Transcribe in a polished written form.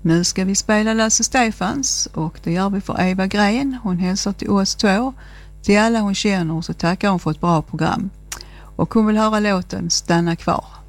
Nu ska vi spela Lasse Stefans och det gör vi för Eva Gren. Hon hälsar till oss två. Till alla hon känner så tackar hon för ett bra program. Och hon vill höra låten Stanna kvar.